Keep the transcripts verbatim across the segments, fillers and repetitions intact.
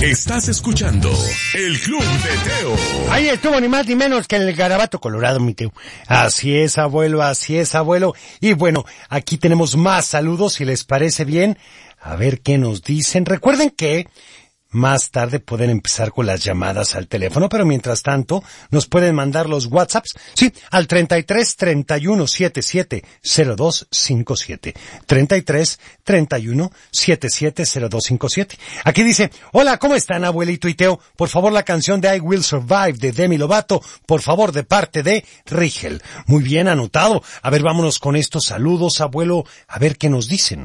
Estás escuchando El Club de Teo. Ahí estuvo ni más ni menos que el Garabato Colorado, mi Teo. Así es, abuelo, así es, abuelo. Y bueno, aquí tenemos más saludos, si les parece bien. A ver qué nos dicen. Recuerden que más tarde pueden empezar con las llamadas al teléfono, pero mientras tanto nos pueden mandar los WhatsApps, sí, al treinta y tres, treinta y uno, setenta y siete, cero dos cincuenta y siete. treinta y tres, treinta y uno, setenta y siete, cero dos cincuenta y siete. Aquí dice, hola, ¿cómo están, abuelito y Teo? Por favor, la canción de I Will Survive de Demi Lovato, por favor, de parte de Rigel. Muy bien anotado. A ver, vámonos con estos saludos, abuelo, a ver qué nos dicen.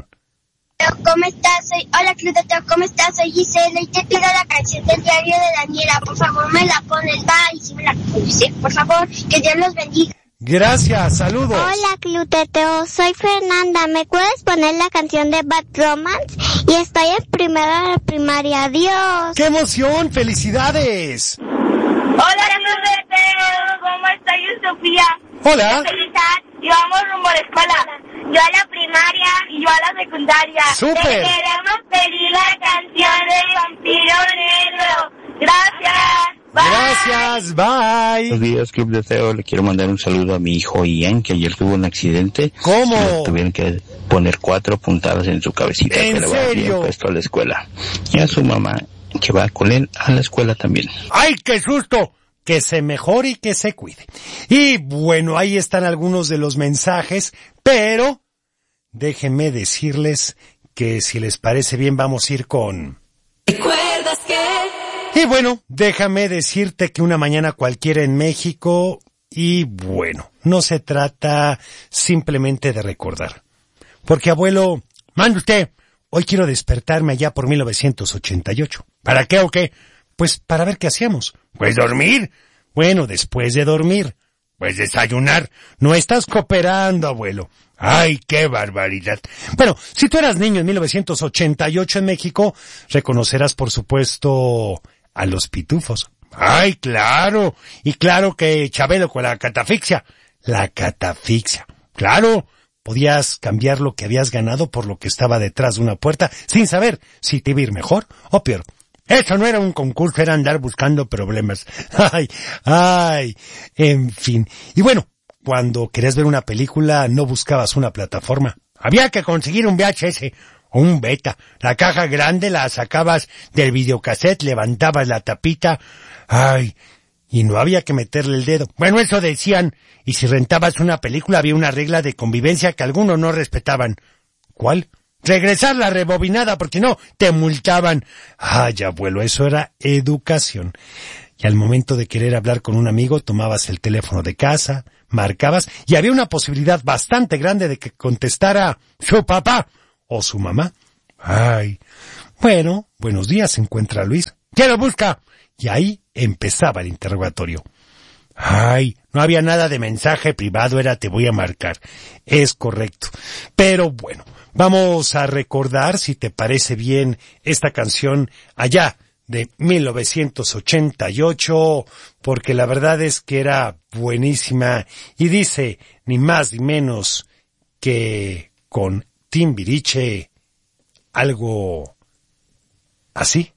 ¿Cómo estás? Soy... Hola, Club de Teo, ¿cómo estás? Soy Gisela y te pido la canción del diario de Daniela. Por favor, me la pones. Va, y si me la pones, por favor, que Dios los bendiga. Gracias, saludos. Hola, Club de Teo, soy Fernanda. ¿Me puedes poner la canción de Bad Romance? Y estoy en primera de primaria. Adiós. ¡Qué emoción! ¡Felicidades! Hola, Club de Teo, ¿cómo estás? Yo, Sofía. Hola. Soy Isaac, y vamos rumbo a la escuela. Yo a la primaria y yo a la secundaria. ¡Súper! Te queremos pedir la canción del Vampiro Negro. Gracias. Bye. Gracias, bye. Buenos días, Club de Teo. Le quiero mandar un saludo a mi hijo Ian, que ayer tuvo un accidente. ¿Cómo? Le tuvieron que poner cuatro puntadas en su cabecita. ¿En que le va bien serio? puesto a la escuela. Y a su mamá, que va con él a la escuela también. ¡Ay, qué susto! Que se mejore y que se cuide. Y bueno, ahí están algunos de los mensajes, pero déjenme decirles que si les parece bien vamos a ir con... ¿Recuerdas que? Y bueno, déjame decirte que una mañana cualquiera en México, y bueno, no se trata simplemente de recordar. Porque abuelo, mande usted, hoy quiero despertarme allá por mil novecientos ochenta y ocho. ¿Para qué o qué? Pues para ver qué hacíamos. Pues dormir. Bueno, después de dormir, pues desayunar. No estás cooperando, abuelo. ¡Ay, qué barbaridad! Bueno, si tú eras niño en mil novecientos ochenta y ocho en México, reconocerás, por supuesto, a los pitufos. ¡Ay, claro! Y claro que Chabelo con la catafixia. La catafixia. ¡Claro! Podías cambiar lo que habías ganado por lo que estaba detrás de una puerta, sin saber si te iba a ir mejor o peor. Eso no era un concurso, era andar buscando problemas. Ay, ay, en fin. Y bueno, cuando querías ver una película no buscabas una plataforma. Había que conseguir un V H S o un beta. La caja grande la sacabas del videocassette, levantabas la tapita. Ay, y no había que meterle el dedo. Bueno, eso decían. Y si rentabas una película había una regla de convivencia que algunos no respetaban. ¿Cuál? Regresar la rebobinada, porque no, te multaban. Ay, abuelo, eso era educación. Y al momento de querer hablar con un amigo, tomabas el teléfono de casa, marcabas, y había una posibilidad bastante grande de que contestara su papá o su mamá. Ay, bueno, buenos días, se encuentra Luis. ¿Quién lo busca? Y ahí empezaba el interrogatorio. Ay, no había nada de mensaje privado, era te voy a marcar. Es correcto. Pero bueno, vamos a recordar, si te parece bien, esta canción allá de mil novecientos ochenta y ocho, porque la verdad es que era buenísima y dice ni más ni menos que con Timbiriche algo así.